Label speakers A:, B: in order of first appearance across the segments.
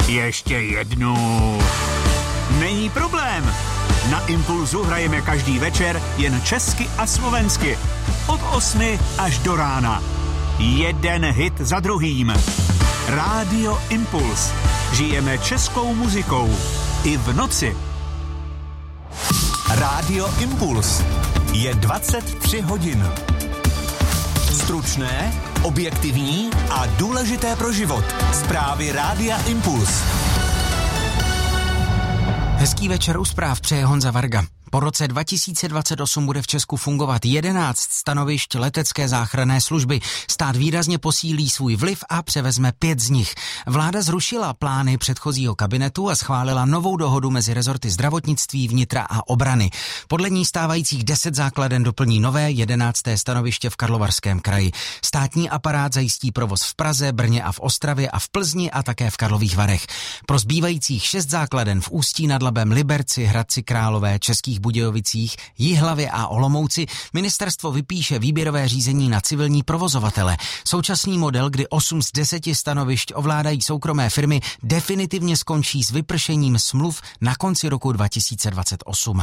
A: Ještě jednu. Není problém. Na Impulzu hrajeme každý večer jen česky a slovensky. Od 8 až do rána. Jeden hit za druhým. Rádio Impuls. Žijeme českou muzikou. I v noci.
B: Rádio Impuls. Je 23 hodin. Stručné, objektivní a důležité pro život. Zprávy Rádia Impuls.
C: Hezký večer u zpráv přeje Honza Varga. Po roce 2028 bude v Česku fungovat 11 stanovišť letecké záchranné služby. Stát výrazně posílí svůj vliv a převezme 5 z nich. Vláda zrušila plány předchozího kabinetu a schválila novou dohodu mezi rezorty zdravotnictví, vnitra a obrany. Podle ní stávajících 10 základen doplní nové 11. stanoviště v Karlovarském kraji. Státní aparát zajistí provoz v Praze, Brně a v Ostravě a v Plzni a také v Karlových Varech. Pro zbývajících 6 základen v Ústí nad Labem, Liberci, Hradci Králové, Českých Budějovicích, Jihlavě a Olomouci ministerstvo vypíše výběrové řízení na civilní provozovatele. Současný model, kdy 8 z 10 stanovišť ovládají soukromé firmy, definitivně skončí s vypršením smluv na konci roku 2028.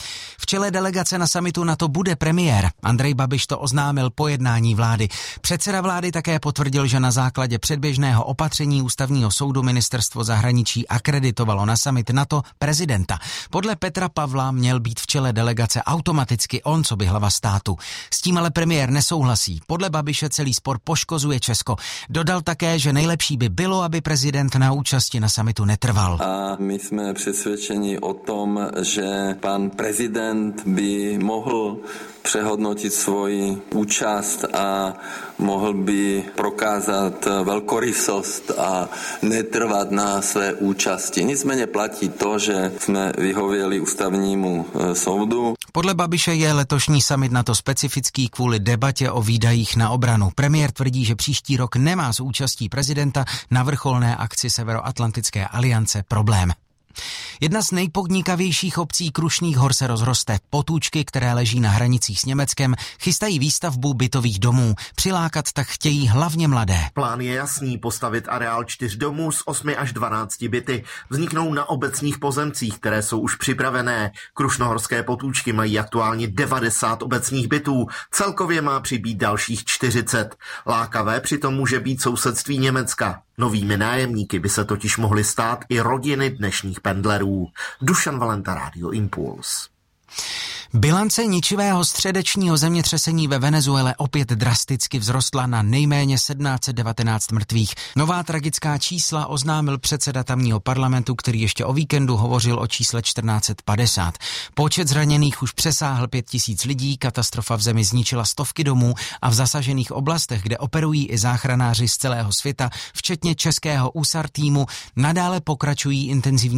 C: V čele delegace na summitu NATO bude premiér. Andrej Babiš to oznámil po jednání vlády. Předseda vlády také potvrdil, že na základě předběžného opatření Ústavního soudu ministerstvo zahraničí akreditovalo na summit NATO prezidenta. Podle Petra Pavla měl být v čele delegace automaticky on, co by hlava státu. S tím ale premiér nesouhlasí. Podle Babiše celý spor poškozuje Česko. Dodal také, že nejlepší by bylo, aby prezident na účasti na summitu netrval.
D: A my jsme přesvědčeni o tom, že pan prezident by mohl přehodnotit svoji účast a mohl by prokázat velkorysost a netrvat na své účasti. Nicméně platí to, že jsme vyhověli Ústavnímu soudu.
C: Podle Babiše je letošní summit NATO specifický kvůli debatě o výdajích na obranu. Premiér tvrdí, že příští rok nemá s účastí prezidenta na vrcholné akci Severoatlantické aliance problém. Jedna z nejpodnikavějších obcí Krušných hor se rozroste. Potůčky, které leží na hranicích s Německem, chystají výstavbu bytových domů. Přilákat tak chtějí hlavně mladé.
E: Plán je jasný, postavit areál 4 domů s 8 až 12 byty. Vzniknou na obecních pozemcích, které jsou už připravené. Krušnohorské Potůčky mají aktuálně 90 obecních bytů. Celkově má přibýt dalších 40. Lákavé přitom může být sousedství Německa. Novými nájemníky by se totiž mohly stát i rodiny dnešních pendlerů. Dušan Valenta, Rádio Impuls.
C: Bilance ničivého středečního zemětřesení ve Venezuele opět drasticky vzrostla na nejméně 1719 mrtvých. Nová tragická čísla oznámil předseda tamního parlamentu, který ještě o víkendu hovořil o čísle 1450. Počet zraněných už přesáhl 5000 lidí, katastrofa v zemi zničila stovky domů a v zasažených oblastech, kde operují i záchranáři z celého světa, včetně českého USAR týmu, nadále pokračují intenzivní